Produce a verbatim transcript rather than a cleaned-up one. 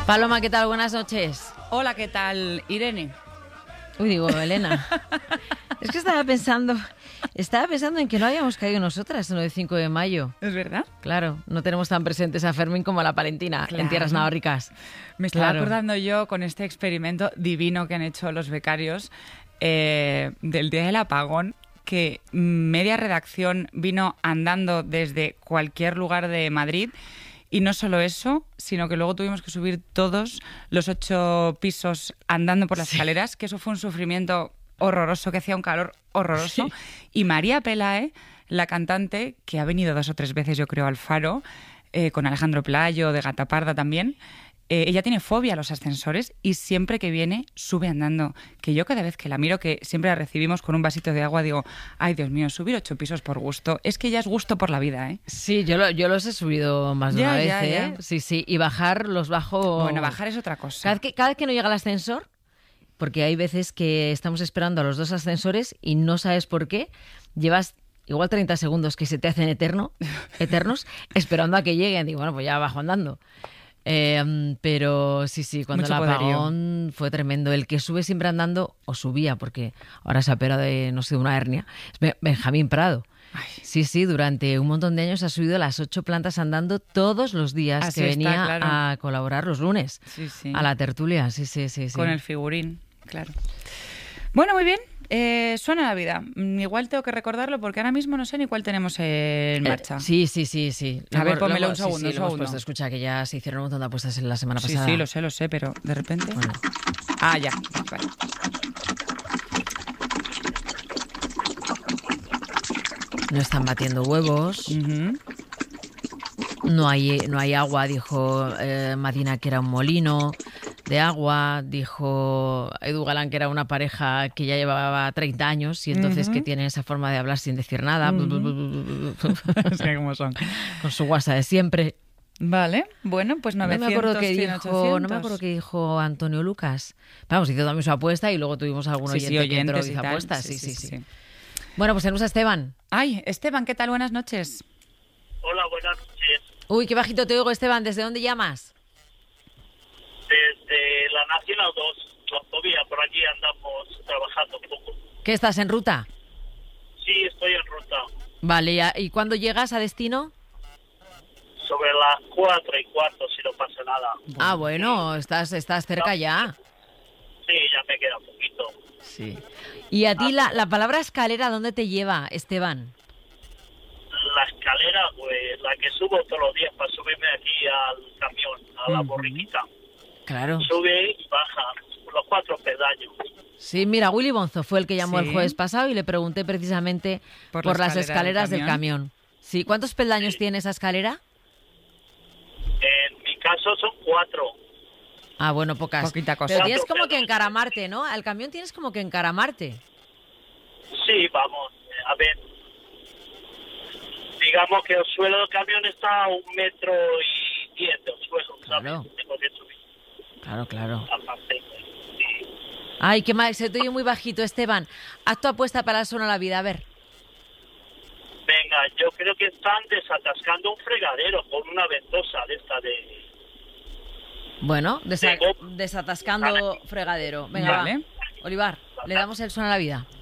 Paloma, ¿qué tal? Buenas noches. Hola, ¿qué tal, Irene? Uy, digo, Elena. Es que estaba pensando, estaba pensando en que no habíamos caído nosotras en lo de cinco de mayo. ¿Es verdad? Claro, no tenemos tan presentes a Fermín como a la Palentina, Claro. en tierras nahóricas. Me estaba Claro. acordando yo con este experimento divino que han hecho los becarios eh, del día del apagón, que media redacción vino andando desde cualquier lugar de Madrid. Y no solo eso, sino que luego tuvimos que subir todos los ocho pisos andando por las Sí. escaleras, que eso fue un sufrimiento horroroso, que hacía un calor horroroso. Sí. Y María Pelae, la cantante, que ha venido dos o tres veces, yo creo, al Faro, eh, con Alejandro Pelayo, de Gata Parda también, eh, ella tiene fobia a los ascensores y siempre que viene sube andando. Que yo cada vez que la miro, que siempre la recibimos con un vasito de agua, digo, ay Dios mío, subir ocho pisos por gusto. Es que ya es gusto por la vida, ¿eh? Sí, yo, lo- yo los he subido más de Ya, una vez, ya, ¿eh? ya. Sí, sí, y bajar los bajo... Bueno, bajar es otra cosa. Cada vez, que, cada vez que no llega el ascensor, porque hay veces que estamos esperando a los dos ascensores y no sabes por qué, llevas igual treinta segundos que se te hacen eterno, eternos esperando a que lleguen. Digo, bueno, pues ya bajo andando. Eh, pero sí, sí, cuando Mucho el poderío. apagón fue tremendo. El que sube siempre andando, o subía, porque ahora se ha operado de, no sé, de una hernia, es Ben- Benjamín Prado. Ay. Sí, sí, durante un montón de años ha subido las ocho plantas andando todos los días Así que está, venía claro. a colaborar los lunes Sí, sí. a la tertulia. Sí, sí, sí, sí. Con el figurín, claro. Bueno, muy bien. Eh, suena la vida. Mm, Igual tengo que recordarlo porque ahora mismo no sé ni cuál tenemos en Eh, marcha. sí, sí, sí, sí. A Lo ver, hemos- lo pónmelo hemos- un segundo, sí, sí, un lo hemos segundo. puesto. Escucha, que ya se hicieron un montón de apuestas en la semana sí, pasada. sí, lo sé, lo sé, pero de repente... Bueno, Ah, ya. Vale. no están batiendo huevos, Ujú. no hay, no hay agua, dijo eh, Madina que era un molino de agua, dijo Edu Galán que era una pareja que ya llevaba treinta años y entonces Ujú. que tiene esa forma de hablar sin decir nada, Es que como son. con su guasa de siempre. Vale, bueno, pues No me novecientos, acuerdo qué cien, dijo, ochocientos. no me acuerdo qué dijo Antonio Lucas. Vamos, hizo también su apuesta y luego tuvimos algún Sí, sí, oyente que entró oyentes y y hizo tal. apuestas. Sí, sí, sí. Bueno, pues tenemos a Esteban. Ay, Esteban, ¿qué tal? Buenas noches. Hola, buenas noches. Uy, qué bajito te oigo, Esteban. ¿Desde dónde llamas? Desde la Nacional dos, todavía por allí andamos trabajando un poco. ¿Qué estás en ruta? Sí, estoy en ruta. Vale, ¿y- ¿y cuándo llegas a destino? Sobre las cuatro y cuarto, si no pasa nada. Ah, bueno, estás, estás cerca ya. Sí, ya me queda un poquito. Sí. ¿Y a ti la, la palabra escalera dónde te lleva, Esteban? La escalera, pues la que subo todos los días para subirme aquí al camión, a la Ujú. borriquita. Claro. Sube y baja los cuatro peldaños. Sí, mira, Willy Bonzo fue el que llamó Sí. el jueves pasado y le pregunté precisamente por, Por la las escalera del escaleras del camión. camión. Sí, ¿cuántos peldaños Sí. tiene esa escalera? En mi caso son cuatro. Ah, bueno, pocas. Poquita cosa. Pero tienes Cuatro como que peldaños. encaramarte, ¿no? Al camión tienes como que encaramarte. Sí, vamos, eh, a ver. Digamos que el suelo del camión está a un metro y diez del suelo, ¿sabes? Claro. Tengo que subir Claro, claro. aparte. Sí. Ay, qué mal, se te oye muy bajito, Esteban. Haz tu apuesta para el Suena la Vida, a ver. Venga, yo creo que están desatascando un fregadero con una ventosa de esta de... Bueno, desa- Tengo- desatascando fregadero. Venga, Vale. va. Olivar, le damos el Suena la Vida.